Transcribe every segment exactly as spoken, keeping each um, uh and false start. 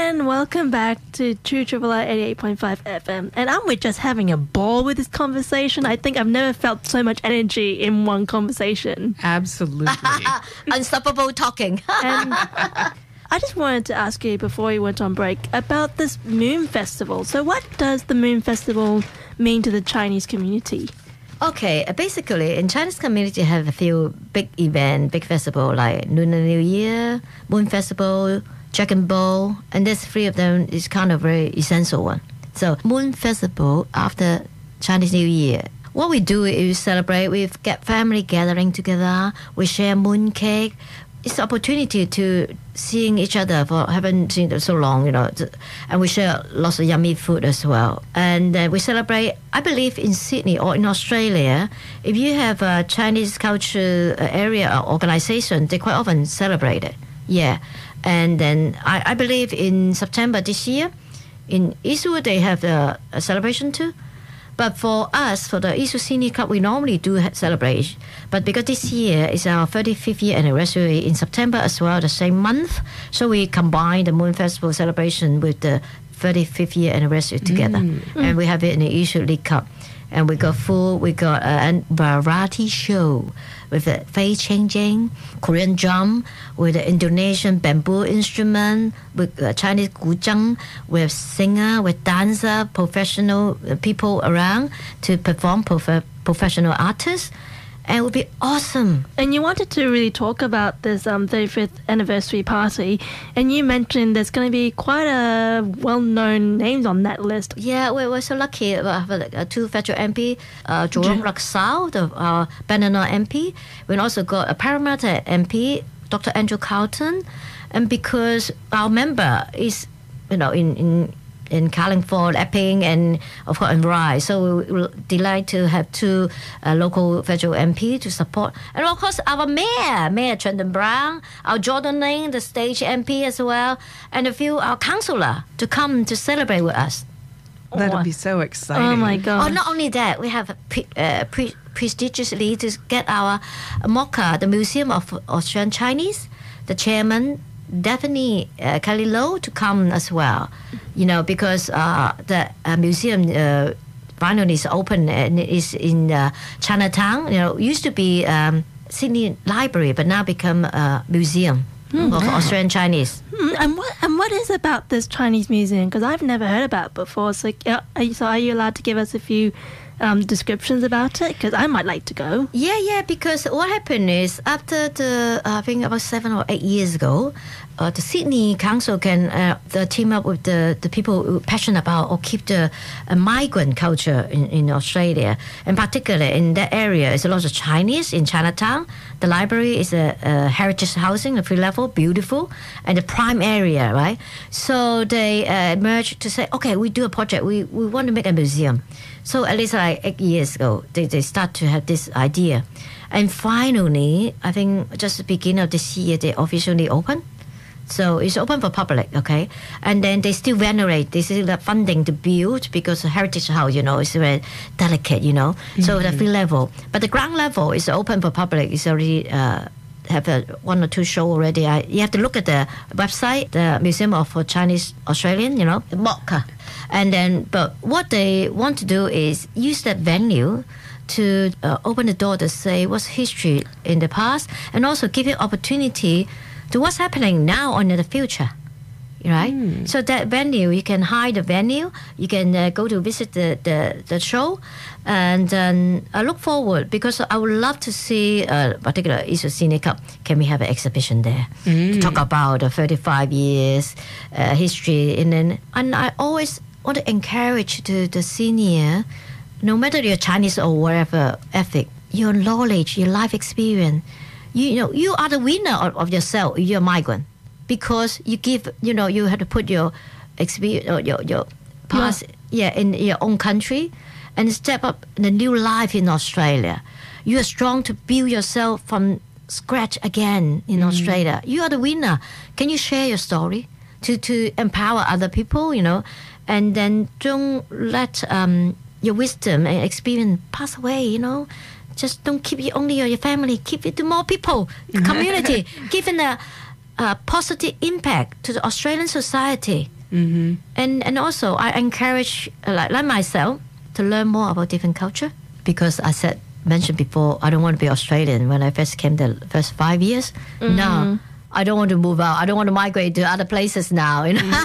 and welcome back to True Triple R eighty-eight point five F M. And aren't we just having a ball with this conversation? I think I've never felt so much energy in one conversation. Absolutely. Unstoppable talking. And I just wanted to ask you before we went on break about this Moon Festival. So what does the Moon Festival mean to the Chinese community? Okay, uh, basically, in Chinese community, have a few big event, big festival like Lunar New Year, Moon Festival, Dragon Ball, and these three of them is kind of very essential one. So Moon Festival after Chinese New Year, what we do is celebrate. We get family gathering together. We share moon cake. It's an opportunity to seeing each other for haven't seen them so long, you know, and we share lots of yummy food as well. And uh, we celebrate. I believe in Sydney or in Australia, if you have a Chinese culture area or organization, they quite often celebrate it. Yeah, and then I, I believe in September this year, in Eastwood they have a, a celebration too. But for us, for the Eastwood Senior Club, we normally do celebrate. But because this year is our thirty-fifth year anniversary in September as well, the same month, so we combine the Moon Festival celebration with the thirty-fifth year anniversary together. Mm. And we have it in the Eastwood League Cup. And we got full, we got a variety show with the face changing, Korean drum, with the Indonesian bamboo instrument, with uh, Chinese guzheng, with singer, with dancer, professional people around to perform, prof- professional artists. And it would be awesome. And you wanted to really talk about this um, thirty-fifth anniversary party, and you mentioned there's going to be quite a well-known names on that list. Yeah, we we're so lucky. We have uh, two federal M P, uh, Jorong Raksao, the uh, Banana M P. We also got a Parramatta M P, Doctor Andrew Carlton, and because our member is, you know, in in. in Carlingford, Epping, and of course in Rye. So we're delighted to have two uh, local federal M P to support. And of course our mayor, Mayor Trendon Brown, our Jordan Lane, the stage M P as well, and a few our councillor to come to celebrate with us. That'll be so exciting. Oh my God. Oh, not only that, we have pre- uh, pre- prestigiously to get our M O C A, the Museum of Australian Chinese, the chairman, Daphne uh, Kelly Lowe, to come as well, you know, because uh, the uh, museum uh, finally is open and is in uh, Chinatown. You know, used to be um, Sydney Library, but now become a museum mm. of Australian Chinese. Mm, and what and what is about this Chinese museum? Because I've never heard about it before. So, uh, are you, so are you allowed to give us a few um, descriptions about it? Because I might like to go. Yeah, yeah. Because what happened is after the uh, I think about seven or eight years ago, uh, the Sydney Council can uh, the team up with the, the people who are passionate about or keep the uh, migrant culture in, in Australia, and particularly in that area, it's a lot of Chinese in Chinatown. The library is a, a heritage housing, a free level, beautiful, and the prime area, right? So they uh, merged to say, okay, we do a project. We we want to make a museum. So at least like eight years ago, they, they start to have this idea. And finally, I think just the beginning of this year, they officially open. So it's open for public, okay? And then they still venerate. They still have funding to build because the heritage house, you know, is very delicate, you know. Mm-hmm. So the free level. But the ground level is open for public. It's already uh, have a one or two show already. I, you have to look at the website, the Museum of Chinese Australian, you know, the M O C A. And then, but what they want to do is use that venue to uh, open the door to say what's history in the past, and also give you opportunity to what's happening now and in the future, right? Mm. So that venue, you can hire the venue, you can uh, go to visit the, the, the show, and um, I look forward because I would love to see, uh, particular Eastwood Senior Cup, can we have an exhibition there mm. to talk about the thirty-five years uh, history, and then and I always want to encourage the, the senior, no matter you're Chinese or whatever ethnic, your knowledge, your life experience, you, you know, you are the winner of, of yourself, you're a migrant, because you give, you know, you have to put your experience, or your, your past, yeah. yeah, in your own country, and step up in a new life in Australia. You are strong to build yourself from scratch again in mm. Australia. You are the winner. Can you share your story to, to empower other people, you know? And then don't let um, your wisdom and experience pass away, you know. Just don't keep it only your family. Keep it to more people, the community, giving a, a positive impact to the Australian society. Mm-hmm. And and also I encourage uh, like, like myself to learn more about different culture, because I said mentioned before I don't want to be Australian when I first came the first five years. Mm-hmm. Now I don't want to move out. I don't want to migrate to other places now. You know?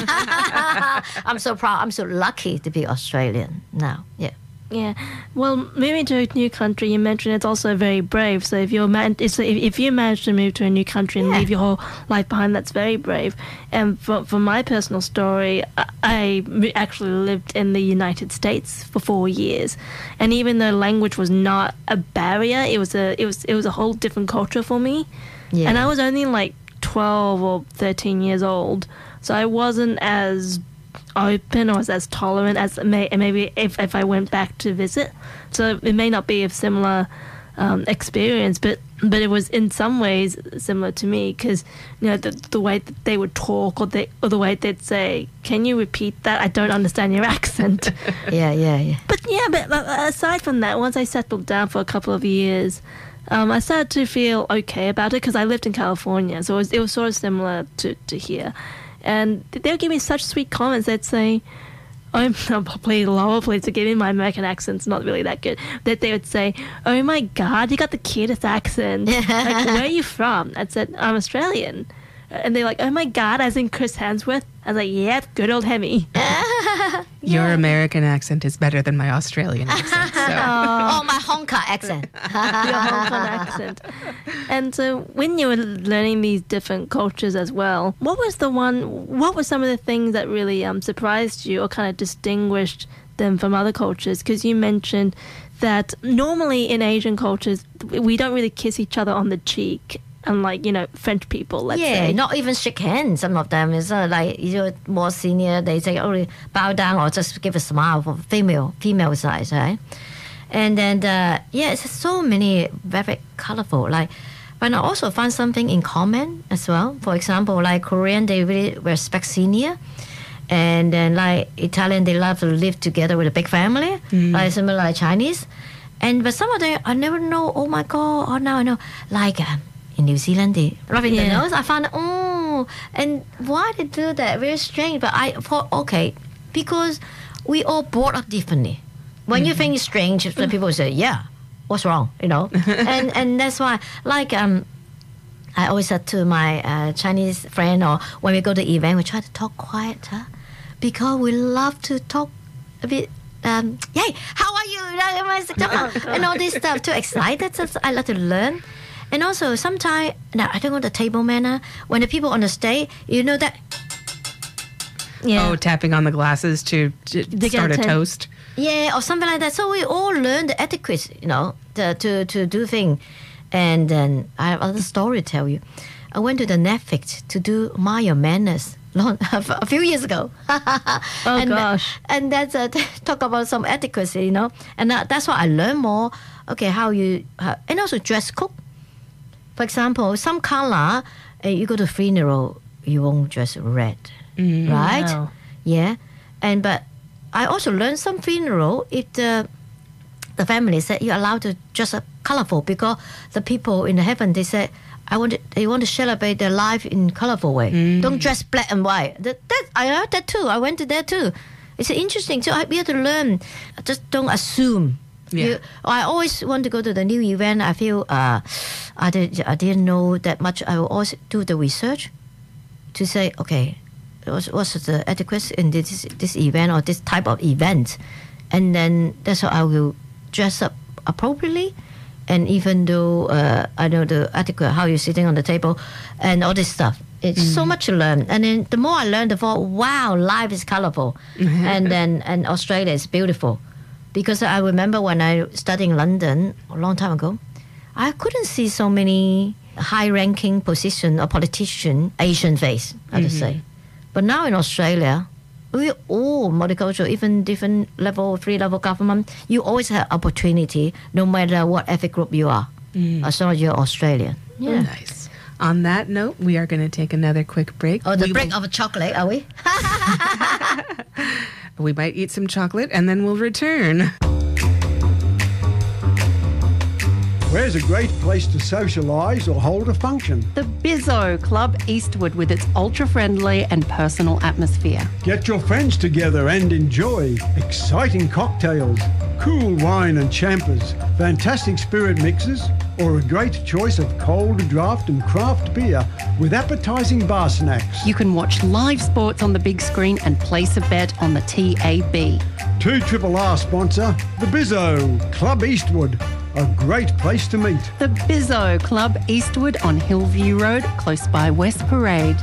I'm so proud. I'm so lucky to be Australian now. Yeah. Yeah, well, moving to a new country, you mentioned it's also very brave. So if you're man- if, if you manage to move to a new country and Yeah. leave your whole life behind, that's very brave. And for, for my personal story, I, I mo- actually lived in the United States for four years, and even though language was not a barrier, it was a it was it was a whole different culture for me. Yeah. And I was only like twelve or thirteen years old, so I wasn't as open or as tolerant as may, maybe if, if I went back to visit. So it may not be a similar um, experience, but but it was in some ways similar to me, because you know the the way that they would talk, or the or the way they'd say, "Can you repeat that? I don't understand your accent." Yeah, yeah, yeah. But yeah, but uh, aside from that, once I settled down for a couple of years, um, I started to feel okay about it, because I lived in California, so it was, it was sort of similar to, to here. And they would give me such sweet comments. They'd say, I'm probably lower, please forgive me, my American accent's not really that good. That they would say, "Oh my God, you got the cutest accent. Like, where are you from?" I said, "I'm Australian." And they're like, "Oh my God, as in Chris Hemsworth?" I was like, "Yep, good old Hemi." Your American accent is better than my Australian accent. So. Oh, my Hong Kong accent. Your Hong Kong accent. And so when you were learning these different cultures as well, what was the one, what were some of the things that really um, surprised you or kind of distinguished them from other cultures? Because you mentioned that normally in Asian cultures, we don't really kiss each other on the cheek. Unlike, you know, French people, let's Yeah, say. not even shake hands. Some of them is uh, like you're more senior. They say only bow down or just give a smile for female female size, right? And then uh, yeah, it's so many very colorful. Like, but I also find something in common as well. For example, like Korean, they really respect senior. And then like Italian, they love to live together with a big family, like similar like Chinese. And but some of them I never know. Oh my God! Oh now I know. Like. Um, In New Zealand, they rubbing Yeah. their nose. I found, oh, and why they do that? Very strange. But I thought, okay, because we all brought up differently. When you think it's strange, the people say, yeah, what's wrong? You know, and and that's why, like, um, I always said to my uh, Chinese friend, or when we go to event, we try to talk quiet, huh? Because we love to talk a bit. Um, yay, how are you? And all this stuff. Too excited. So I like to learn. And also, sometimes, now I don't know the table manner. When the people on the stage, you know that. Yeah. Oh, tapping on the glasses to, to get start a ten- toast. Yeah, or something like that. So we all learn the etiquette, you know, the, to, to do things. And then I have other story to tell you. I went to the Netflix to do Maya Manners long, a few years ago. Oh, and, gosh. And that's uh, talk about some etiquette, you know. And that, that's why I learn more. Okay, how you, uh, and also dress code. For example, some color, uh, you go to funeral, you won't dress red, right? No. Yeah, and but I also learned some funeral. If the the family said you're allowed to dress up colorful, because the people in the heaven, they said, I want to, they want to celebrate their life in colorful way. Don't dress black and white. That, that I heard that too. I went to that too. It's interesting. So I, we have to learn. Just don't assume. Yeah. You, I always want to go to the new event. I feel uh, I, did, I didn't know that much. I will always do the research to say, okay, what's, what's the etiquette in this this event or this type of event, and then that's how I will dress up appropriately. And even though uh, I know the etiquette, how you're sitting on the table, and all this stuff, it's mm. so much to learn. And then the more I learn, the more wow, life is colorful, and then and Australia is beautiful. Because I remember when I studied in London a long time ago, I couldn't see so many high-ranking position or politician Asian face, I would mm-hmm. say. But now in Australia, we all multicultural, even different level, three-level government. You always have opportunity, no matter what ethnic group you are, mm. as long as you're Australian. Yeah. Nice. On that note, we are going to take another quick break. Oh, the we break will... of a chocolate, are we? We might eat some chocolate and then we'll return. Where's a great place to socialise or hold a function? The Bizzo Club Eastwood with its ultra-friendly and personal atmosphere. Get your friends together and enjoy exciting cocktails, cool wine and champers, fantastic spirit mixes, or a great choice of cold draft and craft beer with appetising bar snacks. You can watch live sports on the big screen and place a bet on the T A B. two R R sponsor, the Bizzo Club Eastwood. A great place to meet. The Bizzo Club Eastwood on Hillview Road, close by West Parade.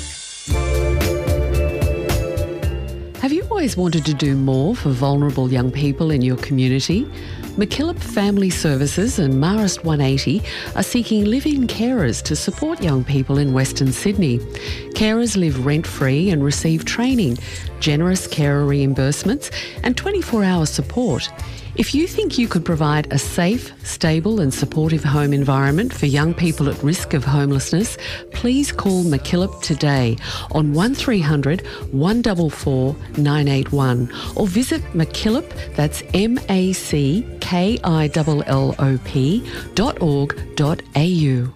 Have you always wanted to do more for vulnerable young people in your community? MacKillop Family Services and Marist one eighty are seeking live-in carers to support young people in Western Sydney. Carers live rent-free and receive training, generous carer reimbursements and twenty-four hour support. If you think you could provide a safe, stable and supportive home environment for young people at risk of homelessness, please call MacKillop today on one three hundred, one four four, nine eight one or visit MacKillop, that's M A C K I L L O P dot org dot A U.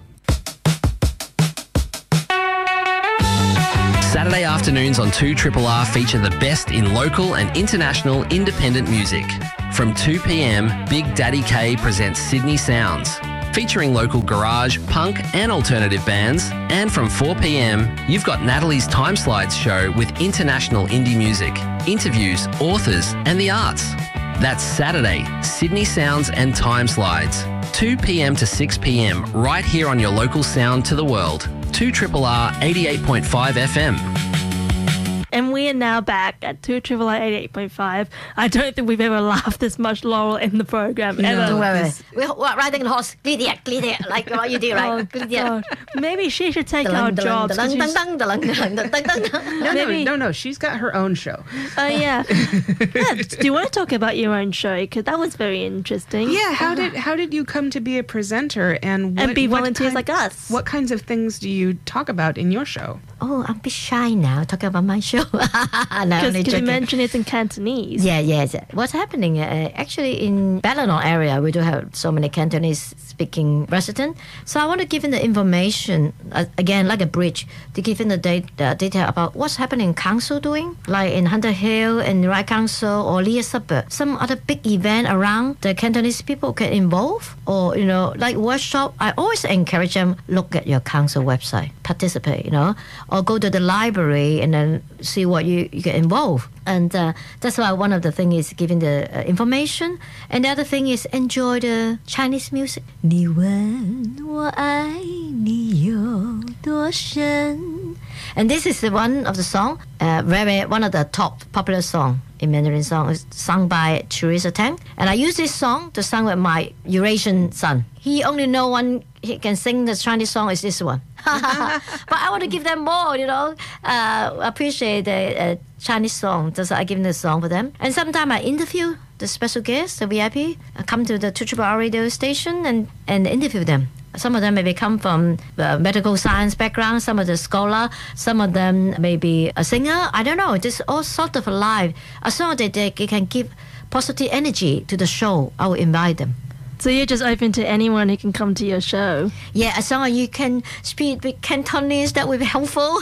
Saturday afternoons on two R R R feature the best in local and international independent music. From two p m, Big Daddy K presents Sydney Sounds, featuring local garage, punk and alternative bands. And from four p m, you've got Natalie's Time Slides show with international indie music, interviews, authors and the arts. That's Saturday, Sydney Sounds and Time Slides, two p m to six p m, right here on your local sound to the world. two R R R eighty-eight point five F M. And we are now back at two R R R eighty-eight point five. I don't think we've ever laughed this much, Laurel, in the program, No. ever. Don't worry. We're, we're riding the horse. Glidia, glidia, like what you do, right? Oh, Glidia. God. Maybe she should take our Dalang, dalang, jobs. 'cause dalang, she's- dalang, dalang, dalang, dalang, dalang. No, Maybe- no, no, no. She's got her own show. Oh, yeah. yeah. Do you want to talk about your own show? Because that was very interesting. Yeah, how did how did you come to be a presenter and what, And be what volunteers kind- like us. What kinds of things do you talk about in your show? Oh, I'm a bit shy now talking about my show. No, only Because you joking. mentioned it in Cantonese. Yeah, yes. What's happening? Uh, actually, in Ballina area, we do have so many Cantonese-speaking residents. So I want to give them the information, uh, again, like a bridge, to give them the data, uh, data about what's happening in council doing, like in Hunter Hill, in Right Council, or Leah Suburb. Some other big event around the Cantonese people get involved, or, you know, like workshop. I always encourage them, look at your council website, participate, you know, or go to the library and then see what you, you get involved. And uh, that's why one of the things is giving the uh, information. And the other thing is enjoy the Chinese music. 你问我爱你有多深. And this is the one of the song, uh, very one of the top popular song in Mandarin song, is sung by Teresa Tang. And I use this song to sing with my Eurasian son. He only know one, he can sing the Chinese song is this one. But I want to give them more, you know, uh, appreciate the uh, Chinese song. So I give them the song for them. And sometimes I interview the special guests, the V I P, I come to the two R R R radio station and, and interview them. Some of them maybe come from uh, medical science background, some of the scholar, some of them maybe a singer. I don't know, just all sort of alive. As long as they, they can give positive energy to the show, I will invite them. So you're just open to anyone who can come to your show. Yeah, as long as you can speak with Cantonese, that would be helpful.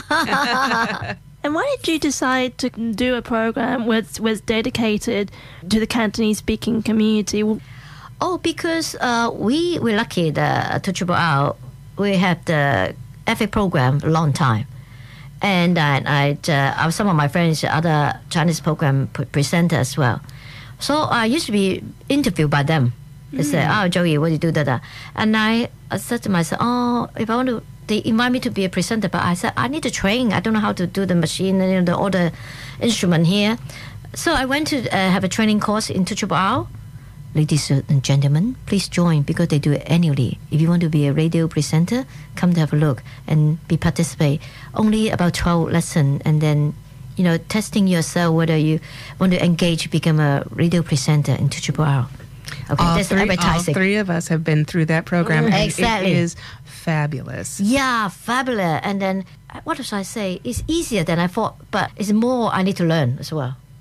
And why did you decide to do a program which was dedicated to the Cantonese-speaking community? Well, Oh, because uh, we we're lucky that to Triple R we have the F A program for a long time, and I, I uh, some of my friends other Chinese program p- presenter as well. So I used to be interviewed by them. They said, "Oh, Joey, what do you do?" That, that. And I, I said to myself, "Oh, if I want to." They invite me to be a presenter, but I said I need to train. I don't know how to do the machine and you know, the, all the instrument here. So I went to uh, have a training course in two R R. Ladies and gentlemen, please join because they do it annually. If you want to be a radio presenter, come to have a look and be participate. Only about twelve lessons, and then, you know, testing yourself whether you want to engage, become a radio presenter in two R R. Okay, all, that's three, all advertising. three of us have been through that program, and Exactly. it is fabulous. Yeah, fabulous. And then, what should I say? It's easier than I thought, but it's more I need to learn as well.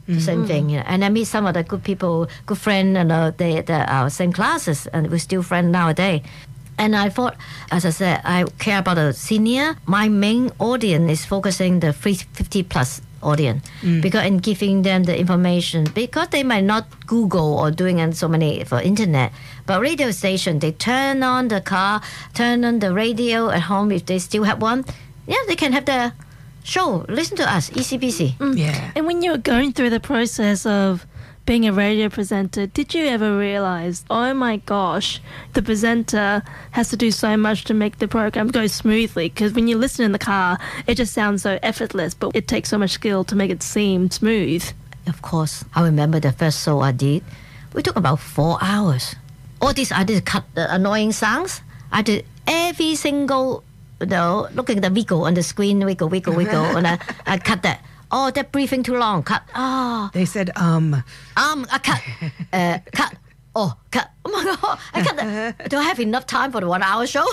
the same thing. You know. And I meet some of the good people, good friends, and uh, they they are same classes, and we're still friends nowadays. And I thought, as I said, I care about the senior. My main audience is focusing the fifty plus audience mm. because in giving them the information, because they might not Google or doing so many for internet, but radio station, they turn on the car, turn on the radio at home if they still have one. Yeah, they can have the show, listen to us, easy peasy. Mm. Yeah. And when you were going through the process of being a radio presenter, did you ever realize, oh my gosh, the presenter has to do so much to make the program go smoothly? Because when you listen in the car, it just sounds so effortless, but it takes so much skill to make it seem smooth. Of course. I remember the first show I did, we took about four hours. All this I did cut the annoying sounds. I did every single, you know, look at the wiggle on the screen, wiggle, wiggle, wiggle, and I, I cut that. Oh, that breathing too long. Cut. Oh. They said, um. Um, I cut. Uh, cut. Oh, cut. Oh my God. I cut that. Do I have enough time for the one hour show?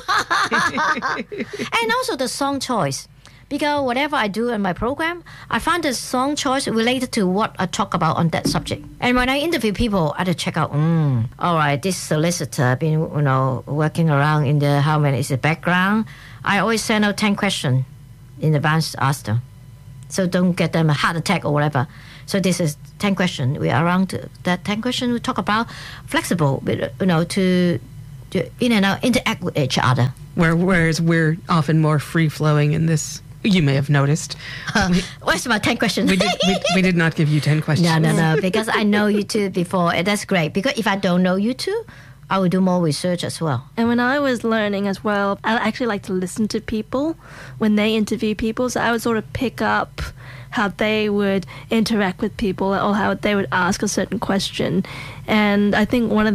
And also the song choice. Because whatever I do in my program, I find the song choice related to what I talk about on that subject. And when I interview people, I have to check out, mm, all right, this solicitor been, you know, working around in the, how many is the background. I always send out ten questions in advance to ask them. So don't get them a heart attack or whatever. So this is ten questions. We are around to that ten questions. We talk about flexible, you know, to, to in and out interact with each other. Where, whereas we're often more free flowing in this. You may have noticed. Uh, we, where's my ten questions? we, did, we, we did not give you ten questions. No, no, no. Because I know you two before. And that's great. Because if I don't know you two, I will do more research as well. And when I was learning as well, I actually like to listen to people when they interview people. So I would sort of pick up how they would interact with people or how they would ask a certain question. And I think one of